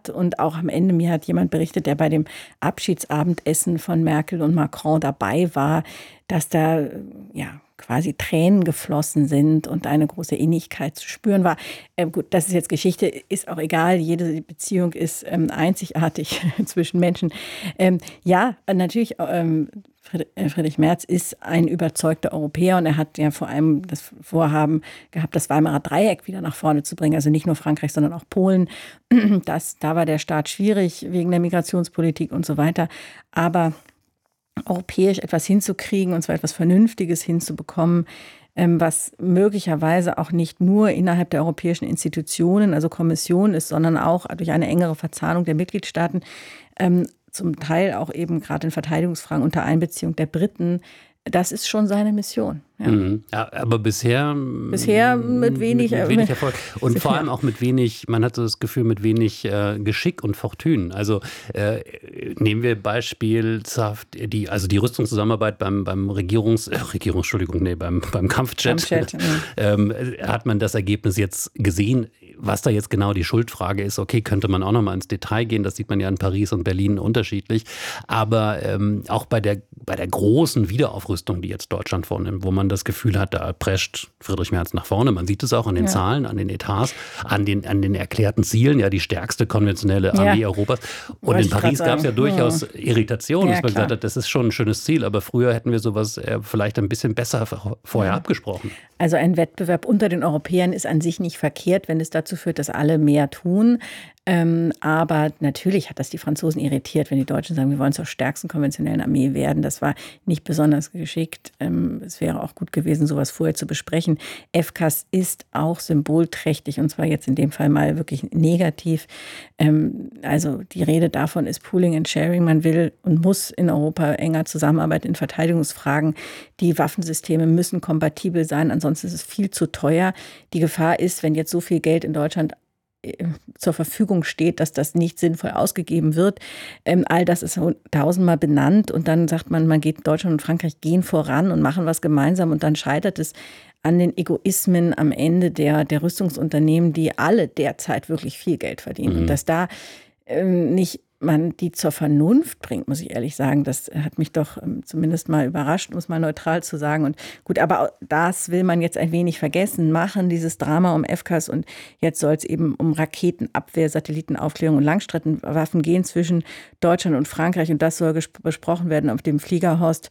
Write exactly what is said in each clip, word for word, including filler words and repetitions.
hat. Und auch am Ende, mir hat jemand berichtet, der bei dem Abschiedsabendessen von Merkel und Macron dabei war, dass da ja quasi Tränen geflossen sind und eine große Innigkeit zu spüren war. Ähm, gut, das ist jetzt Geschichte, ist auch egal. Jede Beziehung ist ähm, einzigartig zwischen Menschen. Ähm, ja, natürlich, ähm, Friedrich Merz ist ein überzeugter Europäer und er hat ja vor allem das Vorhaben gehabt, das Weimarer Dreieck wieder nach vorne zu bringen. Also nicht nur Frankreich, sondern auch Polen. Das, da war der Start schwierig wegen der Migrationspolitik und so weiter. Aber europäisch etwas hinzukriegen, und zwar etwas Vernünftiges hinzubekommen, was möglicherweise auch nicht nur innerhalb der europäischen Institutionen, also Kommission ist, sondern auch durch eine engere Verzahnung der Mitgliedstaaten, zum Teil auch eben gerade in Verteidigungsfragen unter Einbeziehung der Briten. Das ist schon seine Mission. Ja. Mhm. Ja, aber bisher, bisher mit wenig, mit, mit wenig Erfolg und vor allem auch mit wenig, man hat so das Gefühl, mit wenig äh, Geschick und Fortune. Also äh, nehmen wir beispielshaft die, also die Rüstungszusammenarbeit beim, beim Regierungs, äh, Regierungs, Entschuldigung, nee, beim, beim Kampfjet, Kampfjet ja. ähm, hat man das Ergebnis jetzt gesehen. Was da jetzt genau die Schuldfrage ist, okay, könnte man auch noch mal ins Detail gehen, das sieht man ja in Paris und Berlin unterschiedlich, aber ähm, auch bei der, bei der großen Wiederaufrüstung, die jetzt Deutschland vornimmt, wo man das Gefühl hat, da prescht Friedrich Merz nach vorne, man sieht es auch an den ja. Zahlen, an den Etats, an den, an den erklärten Zielen, ja die stärkste konventionelle Armee ja. Europas und Wollte in Paris gab es ja durchaus hm. Irritation, ja, dass man klar. gesagt hat, das ist schon ein schönes Ziel, aber früher hätten wir sowas äh, vielleicht ein bisschen besser vorher ja. abgesprochen. Also ein Wettbewerb unter den Europäern ist an sich nicht verkehrt, wenn es dazu führt, dass alle mehr tun. Ähm, aber natürlich hat das die Franzosen irritiert, wenn die Deutschen sagen, wir wollen zur stärksten konventionellen Armee werden. Das war nicht besonders geschickt. Ähm, es wäre auch gut gewesen, sowas vorher zu besprechen. F C A S ist auch symbolträchtig und zwar jetzt in dem Fall mal wirklich negativ. Ähm, also die Rede davon ist Pooling and Sharing. Man will und muss in Europa enger zusammenarbeiten in Verteidigungsfragen. Die Waffensysteme müssen kompatibel sein, ansonsten ist es viel zu teuer. Die Gefahr ist, wenn jetzt so viel Geld in Deutschland zur Verfügung steht, dass das nicht sinnvoll ausgegeben wird. Ähm, all das ist tausendmal benannt und dann sagt man, man geht, Deutschland und Frankreich gehen voran und machen was gemeinsam und dann scheitert es an den Egoismen am Ende der, der Rüstungsunternehmen, die alle derzeit wirklich viel Geld verdienen. Mhm. Und dass da ähm, nicht man die zur Vernunft bringt, muss ich ehrlich sagen, das hat mich doch ähm, zumindest mal überrascht, um es mal neutral zu sagen. Und gut, aber das will man jetzt ein wenig vergessen machen, dieses Drama um F C A S. Und jetzt soll es eben um Raketenabwehr, Satellitenaufklärung und Langstreckenwaffen gehen zwischen Deutschland und Frankreich. Und das soll ges- besprochen werden auf dem Flieger Horst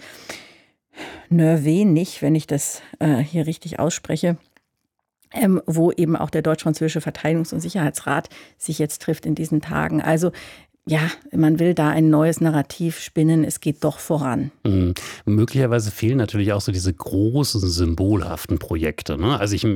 Nervenich, wenn ich das äh, hier richtig ausspreche. Ähm, wo eben auch der deutsch-französische Verteidigungs- und Sicherheitsrat sich jetzt trifft in diesen Tagen. Also ja, man will da ein neues Narrativ spinnen, es geht doch voran. Mhm. Möglicherweise fehlen natürlich auch so diese großen, symbolhaften Projekte. Ne? Also ich,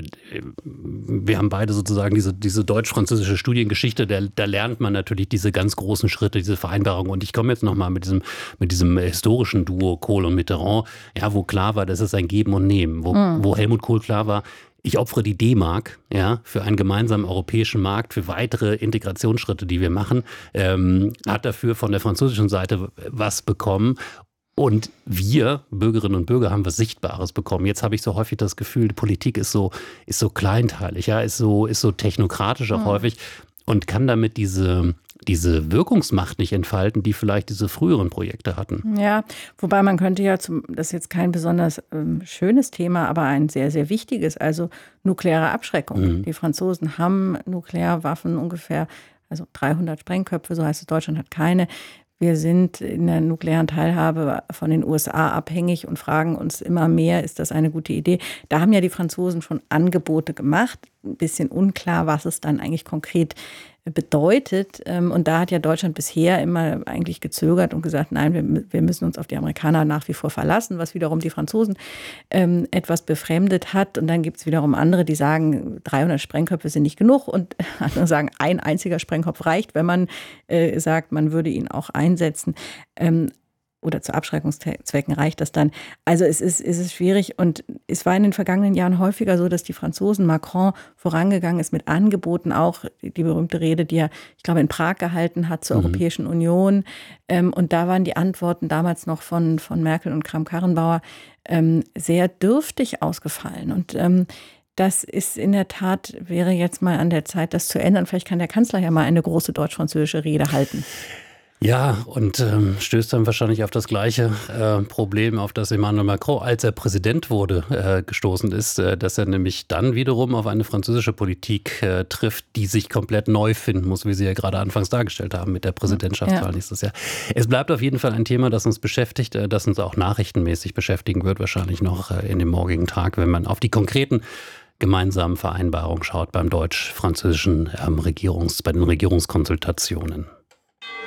wir haben beide sozusagen diese, diese deutsch-französische Studiengeschichte, da, da lernt man natürlich diese ganz großen Schritte, diese Vereinbarung. Und ich komme jetzt nochmal mit diesem, mit diesem historischen Duo Kohl und Mitterrand, ja, wo klar war, das ist ein Geben und Nehmen, wo, mhm. wo Helmut Kohl klar war, ich opfere die D-Mark ja, für einen gemeinsamen europäischen Markt, für weitere Integrationsschritte, die wir machen, ähm, hat dafür von der französischen Seite was bekommen. Und wir, Bürgerinnen und Bürger, haben was Sichtbares bekommen. Jetzt habe ich so häufig das Gefühl, die Politik ist so, ist so kleinteilig, ja, ist so, ist so technokratisch auch mhm. häufig und kann damit diese... diese Wirkungsmacht nicht entfalten, die vielleicht diese früheren Projekte hatten. Ja, wobei man könnte ja, zum, das ist jetzt kein besonders ähm, schönes Thema, aber ein sehr, sehr wichtiges, also nukleare Abschreckung. Mhm. Die Franzosen haben Nuklearwaffen ungefähr, also dreihundert Sprengköpfe, so heißt es, Deutschland hat keine. Wir sind in der nuklearen Teilhabe von den U S A abhängig und fragen uns immer mehr, ist das eine gute Idee? Da haben ja die Franzosen schon Angebote gemacht. Ein bisschen unklar, was es dann eigentlich konkret bedeutet. Und da hat ja Deutschland bisher immer eigentlich gezögert und gesagt, nein, wir, wir müssen uns auf die Amerikaner nach wie vor verlassen, was wiederum die Franzosen ähm, etwas befremdet hat. Und dann gibt es wiederum andere, die sagen, dreihundert Sprengköpfe sind nicht genug und andere sagen, ein einziger Sprengkopf reicht, wenn man äh, sagt, man würde ihn auch einsetzen. Ähm, oder zu Abschreckungszwecken reicht das dann. Also es ist, es ist schwierig und es war in den vergangenen Jahren häufiger so, dass die Franzosen, Macron vorangegangen ist mit Angeboten, auch die berühmte Rede, die er, ich glaube, in Prag gehalten hat zur mhm. Europäischen Union. Und da waren die Antworten damals noch von, von Merkel und Kramp-Karrenbauer sehr dürftig ausgefallen. Und das ist in der Tat, wäre jetzt mal an der Zeit, das zu ändern. Vielleicht kann der Kanzler ja mal eine große deutsch-französische Rede halten. Ja, und ähm, stößt dann wahrscheinlich auf das gleiche äh, Problem, auf das Emmanuel Macron, als er Präsident wurde, äh, gestoßen ist, äh, dass er nämlich dann wiederum auf eine französische Politik äh, trifft, die sich komplett neu finden muss, wie Sie ja gerade anfangs dargestellt haben mit der Präsidentschaftswahl Ja. nächstes Jahr. Es bleibt auf jeden Fall ein Thema, das uns beschäftigt, äh, das uns auch nachrichtenmäßig beschäftigen wird, wahrscheinlich noch äh, in dem morgigen Tag, wenn man auf die konkreten gemeinsamen Vereinbarungen schaut beim deutsch-französischen ähm, Regierungs, bei den Regierungskonsultationen.